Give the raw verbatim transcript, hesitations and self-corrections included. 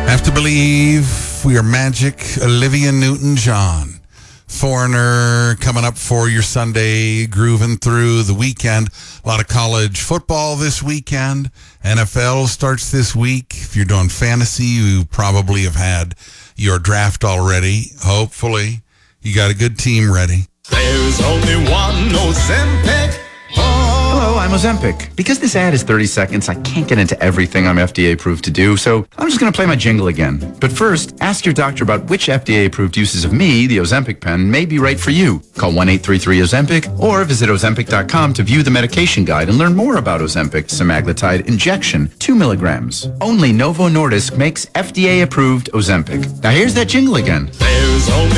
Have to believe we are magic. Olivia Newton-John. Foreigner coming up for your Sunday, grooving through the weekend. A lot of college football this weekend. N F L starts this week. If you're doing fantasy, you probably have had your draft already. Hopefully, you got a good team ready. There's only one Ozempic. Hello, I'm Ozempic. Because this ad is thirty seconds, I can't get into everything I'm F D A approved to do, so I'm just going to play my jingle again. But first, ask your doctor about which F D A approved uses of me, the Ozempic pen, may be right for you. Call one eight three three Ozempic or visit Ozempic dot com to view the medication guide and learn more about Ozempic semaglutide injection, two milligrams. Only Novo Nordisk makes F D A approved Ozempic. Now here's that jingle again. There's only